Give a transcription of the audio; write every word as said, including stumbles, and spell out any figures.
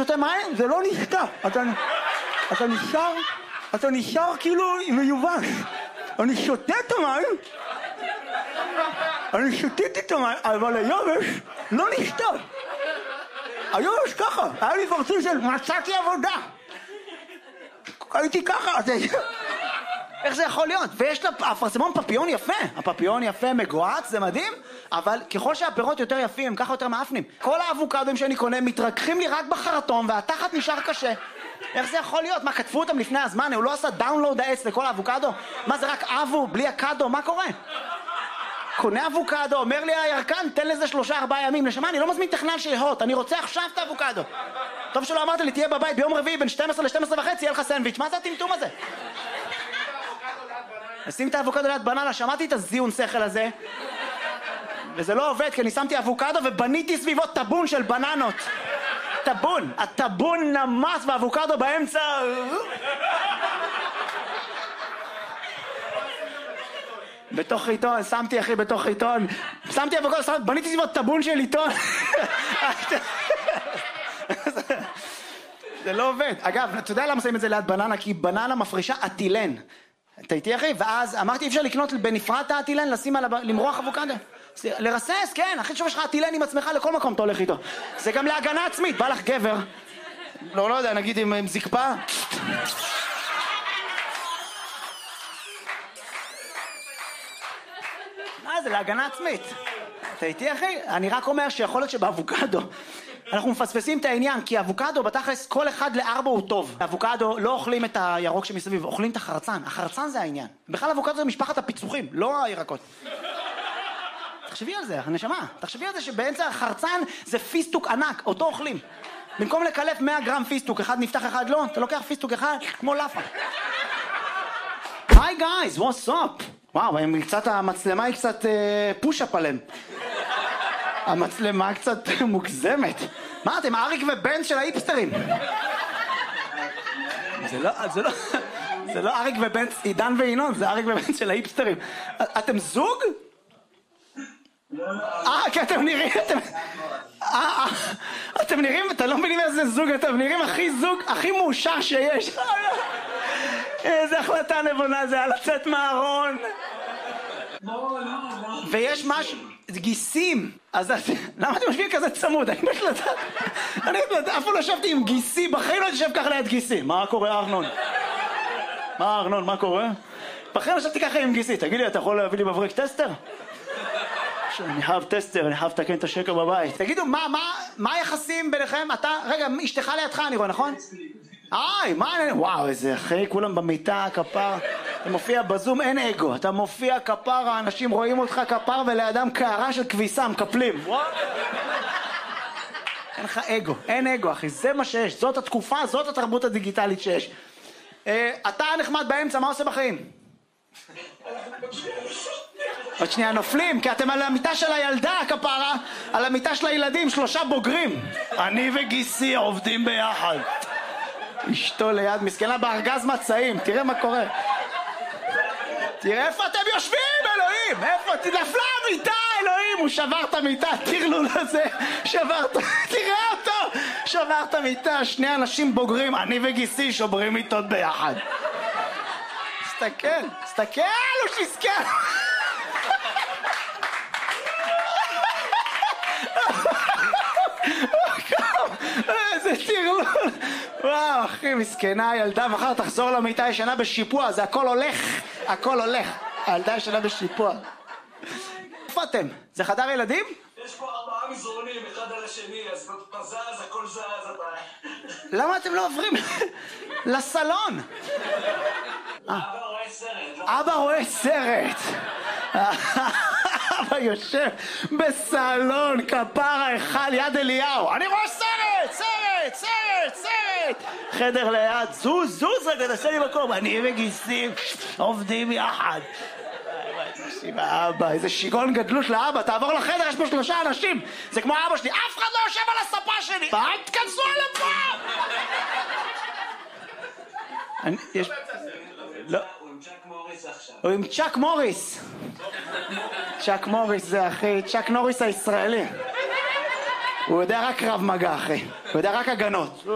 שותה מים, זה לא נשתה. אתה, אתה נשאר, אתה נשאר כאילו מיובש. אני שותה את המים, אני שותיתי את המים, אבל היובש לא נשתה. היובש ככה, היה לי פרצוף של מצאתי עבודה. הייתי ככה, איך זה יכול להיות? ויש לה אפרסמון פפיון יפה, הפפיון יפה מגועץ, זה מדהים, אבל ככל שהפירות יותר יפים, ככה יותר מאפנים. כל האבוקדוים שאני קונה מתרככים לי רק בחרטום והתחת נשאר קשה. איך זה יכול להיות? מה, כתבו אותם לפני הזמן? הוא לא עשה דאונלוד העץ לכל האבוקדו? מה, זה רק אבו, בלי הקדו? מה קורה? קונה אבוקדו, אומר לי הירקן, תן לזה שלושה ארבעה ימים. נשמה, אני לא מזמין תכנן שיהות, אני רוצה עכשיו את האבוקדו. טוב שלא אמרת לי, תהיה בבית ביום רביעי בין שתים עשרה ל-שתים עשרה וחצי, יהיה לך סנדוויץ'. מה זה הטמטום הזה? שים את האבוקדו ליד בננה, שמעתי את הזיון שכל הזה, וזה לא עובד, כי אני שמתי אבוקדו ובניתי סביבו טבון של בננות. טבון, הטבון נמס ואבוקדו באמצע. בתוך עיתון, שמתי אחי בתוך עיתון, שמתי אבוקדו, שמתי, בניתי סביבו טבון של עיתון. זה לא עובד. אגב, אתה יודע למה שמים את זה ליד בננה? כי בננה מפרישה אטילן. אתה איתי אחי? ואז אמרתי אפשר לקנות בנפרד את האטילן, לשים על למרוח אבוקדו. לרסס, כן, אחי שוב יש לך אטילן עם עצמך לכל מקום אתה הולך איתו. זה גם להגנה עצמית, בא לך גבר. לא, לא יודע, נגיד עם, עם זקפה. מה זה, להגנה עצמית. אתה איתי אחי? אני רק אומר שיכול להיות שבאבוקדו אנחנו מפספסים את העניין, כי אבוקדו בתכלס כל אחד לארבע הוא טוב. אבוקדו לא אוכלים את הירוק שמסביב, אוכלים את החרצן. החרצן זה העניין. בכלל אבוקדו זה משפחת הפיצוחים, לא הירקות. תחשבי על זה, נשמה. תחשבי על זה שבאמצע החרצן זה פיסטוק ענק, אותו אוכלים. במקום לקלף מאה גרם פיסטוק, אחד נפתח אחד לא, אתה לוקח פיסטוק אחד כמו לאפה. היי גייז, what's up? וואו, קצת, המצלמה היא קצת פוש-אפ עליהם. המצלמה קצת מוגזמת. מה, אתם אריק ובן של האיפסטרים? זה לא, זה לא, זה לא אריק ובן, עידן וינון, זה אריק ובן של האיפסטרים. אתם זוג? אה, כי אתם נראים, אתם... אה, אתם נראים, אתם לא מבינים איזה זוג, אתם נראים הכי זוג, הכי מאושר שיש. איזה החלטה נבונה זה, על לצאת מהארון. ויש משהו, גיסים, אז למה אתם משווים כזה צמוד? אני לא יודעת, אני לא יודעת, אף פעם לא ישבתי עם גיסי, בחיים לא יושב ככה ליד גיסי. מה קורה ארנון? מה ארנון, מה קורה? בחיים לא ישבתי ככה עם גיסי, תגיד לי, אתה יכול להביא לי מבריק טסטר? אני חייב טסטר, אני חייב לתקן את השקר בבית. תגידו, מה, מה, מה היחסים ביניכם? אתה, רגע, אשתך לידך אני רואה, נכון? איי, מה, וואו, איזה אחי, כולם במיטה, כפר, אתה מופיע בזום, אין אגו, אתה מופיע כפר, האנשים רואים אותך כפר ולידם קערה של כביסה, מקפלים. אין לך אגו, אין אגו, אחי, זה מה שיש, זאת התקופה, זאת התרבות הדיגיטלית שיש. אתה נחמד באמצע, מה עושה בחיים? עוד שנייה נופלים, כי אתם על המיטה של הילדה, כפרה, על המיטה של הילדים, שלושה בוגרים. אני וגיסי עובדים ביחד. אשתו ליד, מסכנה בארגז מצעים, תראה מה קורה. תראה איפה אתם יושבים, אלוהים, איפה, נפלה המיטה, אלוהים, הוא שבר את המיטה, תראו לזה, שבר את, תראה אותו, שבר את המיטה, שני אנשים בוגרים, אני וגיסי שוברים מיטות ביחד. תסתכל, תסתכל, הוא שיסכל. איזה תירלול. וואו אחי, מסכנה הילדה, מחר תחזור למיטה ישנה בשיפוע, זה הכל הולך, הכל הולך. הילדה ישנה בשיפוע. איפה אתם? זה חדר ילדים? יש פה ארבעה מזרונים, אחד על השני, אז בזז, הכל זז. למה אתם לא עוברים לסלון? אבא רואה סרט. אבא רואה סרט. אבא יושב בסלון, כפרה אחד יד אליהו. אני רואה סרט, סרט, סרט, סרט. חדר ליד, זוז, זוז רגע, תעשה לי מקום. אני וגיסים עובדים יחד. אבא, איזה שיגעון גדלות לאבא, תעבור לחדר, יש פה שלושה אנשים. זה כמו אבא שלי, אף אחד לא יושב על הספה שלי. אל תכנסו על הפעם. יש... לא. הוא עם צ'אק מוריס. צ'אק מוריס זה אחי, צ'אק נוריס הישראלי. הוא יודע רק קרב מגע אחי, הוא יודע רק הגנות.